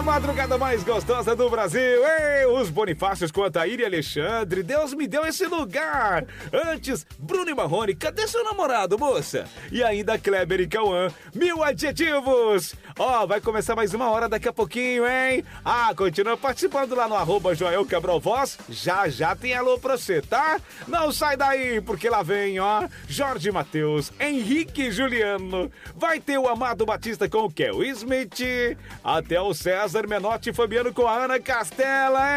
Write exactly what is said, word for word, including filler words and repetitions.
A madrugada mais gostosa do Brasil. Ei, os Bonifácios com a Thaíra e Alexandre. Deus me deu esse lugar. Antes, Bruno e Marrone. Cadê seu namorado, moça? E ainda Kleber e Cauã. Mil adjetivos. Ó, vai começar mais uma hora daqui a pouquinho, hein? Ah, continua participando lá no arroba Joel Cabral Voz. Já, já tem alô pra você, tá? Não sai daí, porque lá vem, ó, Jorge Mateus, Henrique e Juliano. Vai ter o Amado Batista com o Kel Smith. Até o César Menotti e Fabiano com a Ana Castela, hein?